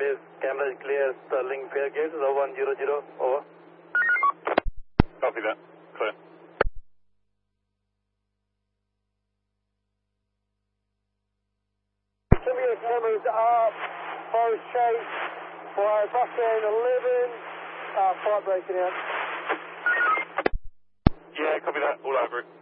base, camera is clear, Sterling Fairgate, 0100, over. Copy that. Clear. Similar cameras up, forest chase, fire Buckhand 11, fire breaking out. Yeah, copy that. All over it.